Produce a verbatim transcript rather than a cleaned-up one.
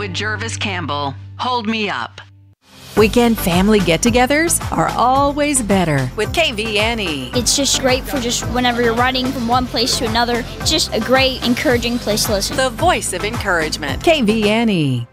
with Jervis Campbell. Hold me up. Weekend family get-togethers are always better with K V N E. It's just great for just whenever you're riding from one place to another. Just a great, encouraging place to listen. The voice of encouragement. K V N E.